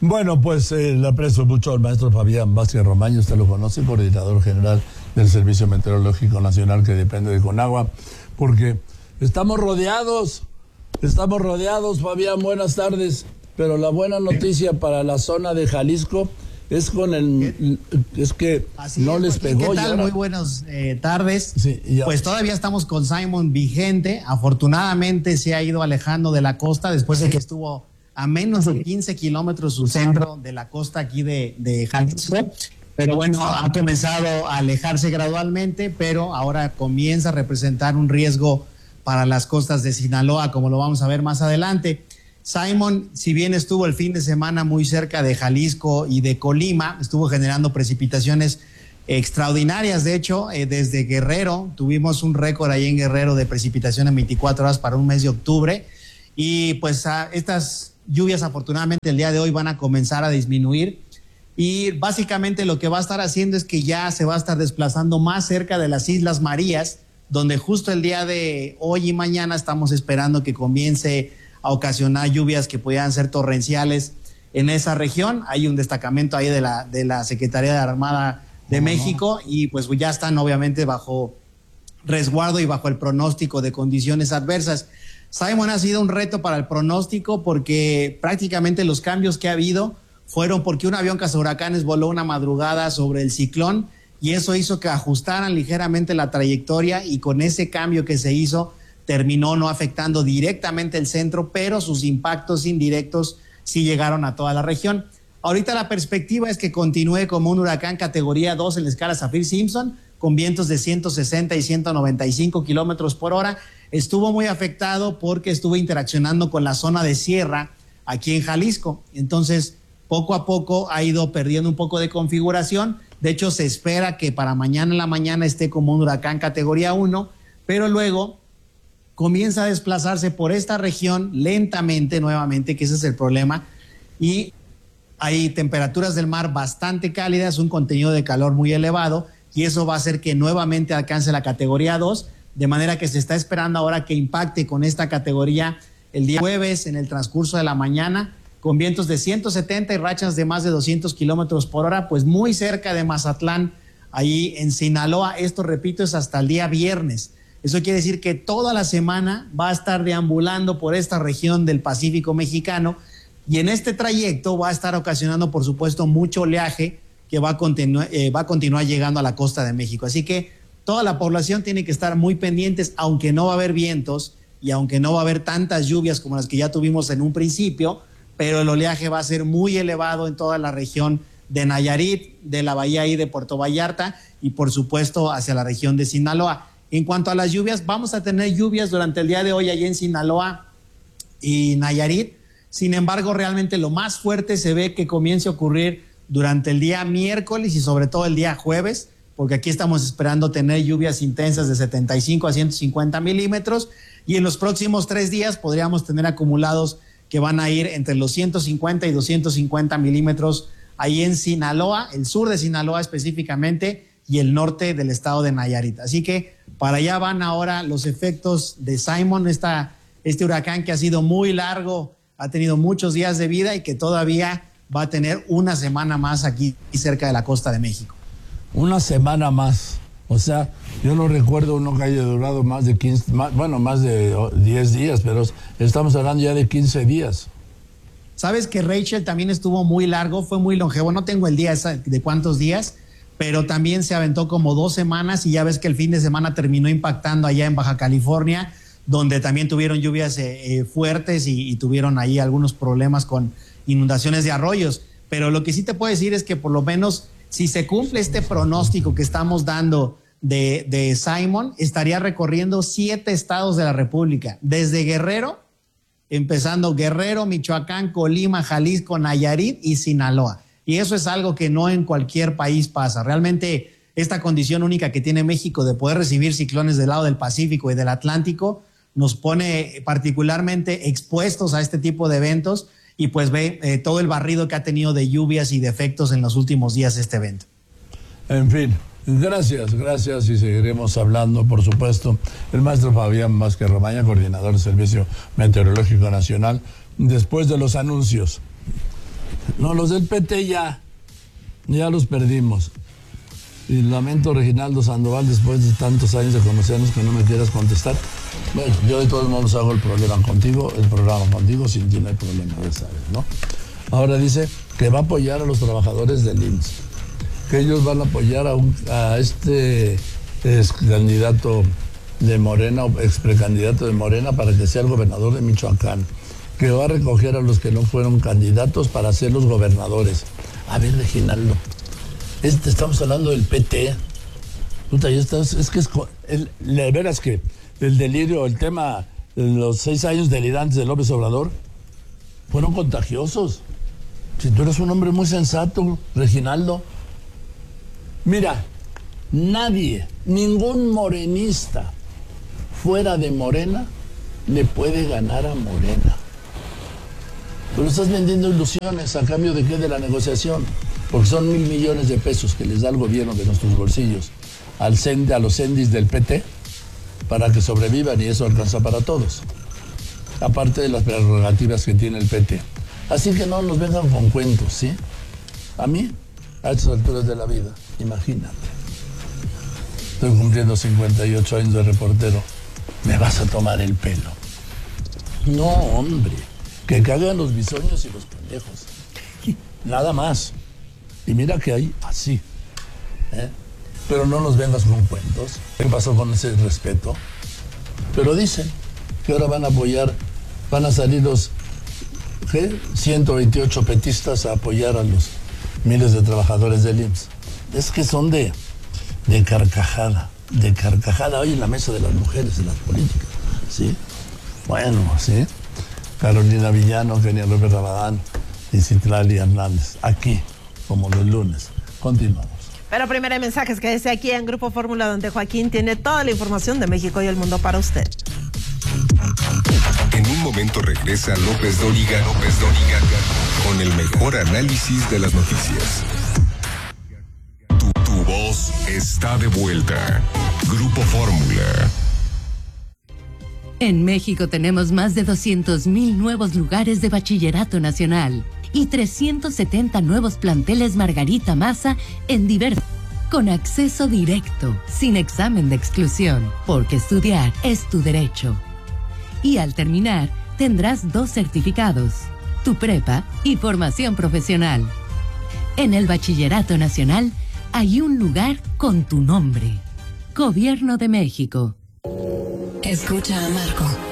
Bueno, pues le aprecio mucho al maestro Fabián Vázquez Romaño, usted lo conoce, coordinador general del Servicio Meteorológico Nacional que depende de Conagua, porque estamos rodeados, Fabián, buenas tardes, pero la buena noticia para la zona de Jalisco es que así no es, les pegó. ¿Qué tal? Muy buenas tardes. Sí, pues todavía estamos con Simon vigente, afortunadamente se ha ido alejando de la costa después de que estuvo a menos de 15 kilómetros su centro de la costa aquí de Jalisco. Pero bueno, ha comenzado a alejarse gradualmente, pero ahora comienza a representar un riesgo para las costas de Sinaloa, como lo vamos a ver más adelante. Simon, si bien estuvo el fin de semana muy cerca de Jalisco y de Colima, estuvo generando precipitaciones extraordinarias. De hecho, desde Guerrero, tuvimos un récord ahí en Guerrero de precipitación en 24 horas para un mes de octubre. Y pues estas lluvias afortunadamente el día de hoy van a comenzar a disminuir y básicamente lo que va a estar haciendo es que ya se va a estar desplazando más cerca de las Islas Marías, donde justo el día de hoy y mañana estamos esperando que comience a ocasionar lluvias que pudieran ser torrenciales en esa región. Hay un destacamento ahí de la Secretaría de la Armada de México y pues ya están obviamente bajo resguardo y bajo el pronóstico de condiciones adversas. Simon ha sido un reto para el pronóstico porque prácticamente los cambios que ha habido fueron porque un avión cazahuracanes voló una madrugada sobre el ciclón y eso hizo que ajustaran ligeramente la trayectoria y con ese cambio que se hizo terminó no afectando directamente el centro, pero sus impactos indirectos sí llegaron a toda la región. Ahorita la perspectiva es que continúe como un huracán categoría 2 en la escala Saffir-Simpson con vientos de 160 y 195 kilómetros por hora. Estuvo muy afectado porque estuvo interaccionando con la zona de sierra aquí en Jalisco. Entonces, poco a poco ha ido perdiendo un poco de configuración. De hecho, se espera que para mañana en la mañana esté como un huracán categoría 1, pero luego comienza a desplazarse por esta región lentamente nuevamente, que ese es el problema. Y hay temperaturas del mar bastante cálidas, un contenido de calor muy elevado, y eso va a hacer que nuevamente alcance la categoría 2, de manera que se está esperando ahora que impacte con esta categoría el día jueves en el transcurso de la mañana, con vientos de 170 y rachas de más de 200 kilómetros por hora, pues muy cerca de Mazatlán, ahí en Sinaloa. Esto, repito, es hasta el día viernes. Eso quiere decir que toda la semana va a estar deambulando por esta región del Pacífico mexicano y en este trayecto va a estar ocasionando, por supuesto, mucho oleaje que va a continuar llegando a la costa de México. Así que toda la población tiene que estar muy pendientes, aunque no va a haber vientos y aunque no va a haber tantas lluvias como las que ya tuvimos en un principio, pero el oleaje va a ser muy elevado en toda la región de Nayarit, de la bahía ahí de Puerto Vallarta y por supuesto hacia la región de Sinaloa. En cuanto a las lluvias, vamos a tener lluvias durante el día de hoy allí en Sinaloa y Nayarit. Sin embargo, realmente lo más fuerte se ve que comience a ocurrir durante el día miércoles y sobre todo el día jueves, porque aquí estamos esperando tener lluvias intensas de 75 a 150 milímetros y en los próximos 3 días podríamos tener acumulados que van a ir entre los 150 y 250 milímetros ahí en Sinaloa, el sur de Sinaloa específicamente y el norte del estado de Nayarit. Así que para allá van ahora los efectos de Simon, este huracán que ha sido muy largo, ha tenido muchos días de vida y que todavía va a tener una semana más aquí cerca de la costa de México. Una semana más. O sea, yo no recuerdo uno que haya durado más de 15, más de 10 días, pero estamos hablando ya de 15 días. Sabes que Rachel también estuvo muy largo, fue muy longevo, no tengo el día de cuántos días, pero también se aventó como 2 semanas y ya ves que el fin de semana terminó impactando allá en Baja California, donde también tuvieron lluvias fuertes y tuvieron ahí algunos problemas con inundaciones de arroyos. Pero lo que sí te puedo decir es que por lo menos si se cumple este pronóstico que estamos dando de Simon, estaría recorriendo 7 estados de la República, desde Guerrero, empezando Guerrero, Michoacán, Colima, Jalisco, Nayarit y Sinaloa. Y eso es algo que no en cualquier país pasa. Realmente esta condición única que tiene México de poder recibir ciclones del lado del Pacífico y del Atlántico nos pone particularmente expuestos a este tipo de eventos y pues ve todo el barrido que ha tenido de lluvias y de efectos en los últimos días este evento. En fin, gracias y seguiremos hablando, por supuesto. El maestro Fabián Vázquez Romaño, coordinador del Servicio Meteorológico Nacional, después de los anuncios. No, los del PT ya los perdimos. Y lamento, Reginaldo Sandoval, después de tantos años de conocernos, que no me quieras contestar. Bueno, yo de todos modos hago el programa contigo, sin ti no hay problema, ya sabes, ¿no? Ahora dice que va a apoyar a los trabajadores del IMSS, que ellos van a apoyar a este candidato de Morena, o ex precandidato de Morena, para que sea el gobernador de Michoacán, que va a recoger a los que no fueron candidatos para ser los gobernadores. A ver, Reginaldo, estamos hablando del PT. Puta, es que de veras que el delirio, el tema de los 6 años delirantes de López Obrador fueron contagiosos. Si tú eres un hombre muy sensato, Reginaldo. Mira, ningún morenista fuera de Morena le puede ganar a Morena. Pero estás vendiendo ilusiones, ¿a cambio de qué? De la negociación. Porque son 1,000 millones de pesos que les da el gobierno de nuestros bolsillos a los CENDIs del PT para que sobrevivan, y eso alcanza para todos. Aparte de las prerrogativas que tiene el PT. Así que no nos vengan con cuentos, ¿sí? A mí, a estas alturas de la vida, imagínate. Estoy cumpliendo 58 años de reportero. ¿Me vas a tomar el pelo? No, hombre. Que cagan los bisoños y los pendejos. Nada más. Y mira que hay así. Pero no nos vengas con cuentos. ¿Qué pasó con ese respeto? Pero dicen que ahora van a apoyar, van a salir los 128 petistas a apoyar a los miles de trabajadores del IMSS. Es que son de carcajada. Hoy en la mesa de las mujeres, de las políticas. ¿Sí? Bueno, sí. Carolina Villano, Kenia López Rabadán y Citlali Hernández. Aquí, como los lunes. Continuamos. Pero primero hay mensajes que dice aquí en Grupo Fórmula, donde Joaquín tiene toda la información de México y el mundo para usted. En un momento regresa López Dóriga con el mejor análisis de las noticias. Tu voz está de vuelta. Grupo Fórmula. En México tenemos más de 200,000 nuevos lugares de bachillerato nacional y 370 nuevos planteles Margarita Maza en diversos, con acceso directo, sin examen de exclusión, porque estudiar es tu derecho. Y al terminar, tendrás 2 certificados, tu prepa y formación profesional. En el Bachillerato Nacional hay un lugar con tu nombre. Gobierno de México. Escucha a Marco.